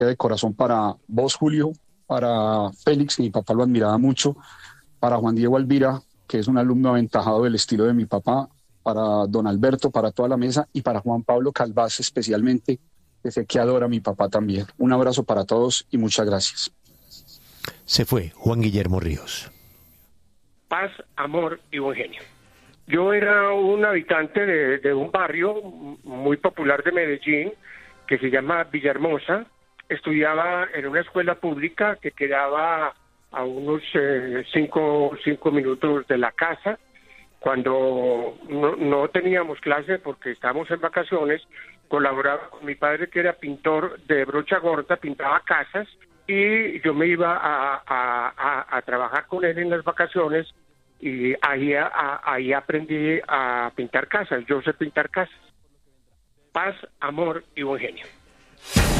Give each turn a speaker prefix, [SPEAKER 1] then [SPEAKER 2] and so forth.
[SPEAKER 1] de corazón para vos, Julio, para Félix, que mi papá lo admiraba mucho, para Juan Diego Alvira, que es un alumno aventajado del estilo de mi papá, para don Alberto, para toda la mesa, y para Juan Pablo Calvás especialmente, que sé que adora a mi papá también. Un abrazo para todos y muchas gracias.
[SPEAKER 2] Se fue Juan Guillermo Ríos.
[SPEAKER 3] Paz, amor y buen genio. Yo era un habitante de un barrio muy popular de Medellín que se llama Villahermosa. Estudiaba en una escuela pública que quedaba a unos 5 minutos de la casa. Cuando no teníamos clase porque estábamos en vacaciones, colaboraba con mi padre, que era pintor de brocha gorda, pintaba casas, y yo me iba a trabajar con él en las vacaciones, y ahí aprendí a pintar casas. Yo sé pintar casas. Paz, amor y buen genio.